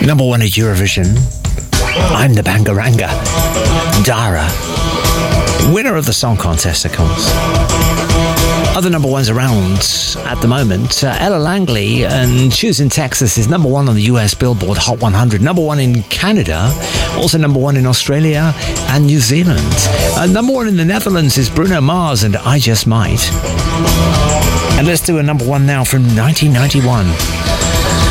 Number one at Eurovision, I'm the Bangaranga, Dara. Winner of the song contest, of course. Other number ones around at the moment, Ella Langley and Shoes in Texas is number one on the US Billboard Hot 100, number one in Canada, also number one in Australia and New Zealand. Number one in the Netherlands is Bruno Mars and I Just Might. And let's do a number one now from 1991.